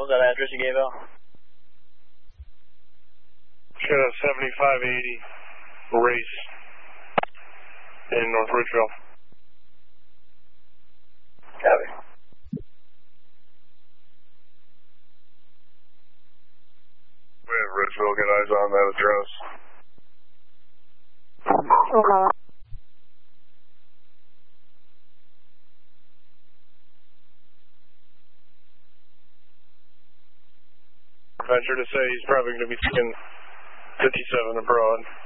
what was that address you gave out? Should have 7580 race in North Ridgeville. Copy. We have Ridgeville, get eyes on that address. Venture to say he's probably going to be seeing 57 abroad.